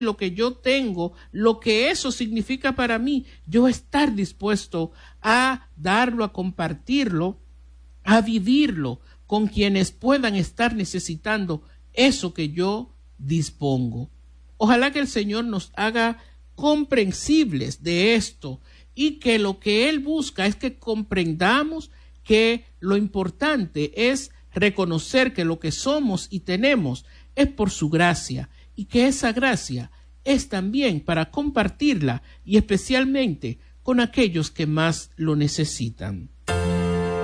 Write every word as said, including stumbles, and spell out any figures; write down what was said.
lo que yo tengo, lo que eso significa para mí, yo estar dispuesto a darlo, a compartirlo, a vivirlo con quienes puedan estar necesitando eso que yo dispongo. Ojalá que el Señor nos haga comprensibles de esto y que lo que Él busca es que comprendamos que lo importante es reconocer que lo que somos y tenemos es por su gracia y que esa gracia es también para compartirla y especialmente con aquellos que más lo necesitan.